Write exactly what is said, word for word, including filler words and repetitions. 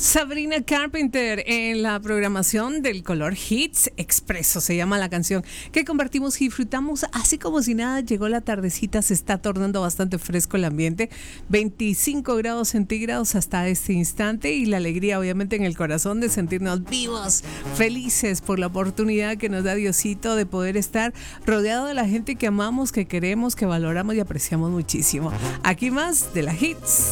Sabrina Carpenter en la programación del Color Hits Expreso, se llama la canción que compartimos y disfrutamos así como si nada. Llegó la tardecita, se está tornando bastante fresco el ambiente, veinticinco grados centígrados hasta este instante, y la alegría obviamente en el corazón de sentirnos vivos, felices por la oportunidad que nos da Diosito de poder estar rodeado de la gente que amamos, que queremos, que valoramos y apreciamos muchísimo. Aquí más de la Hits.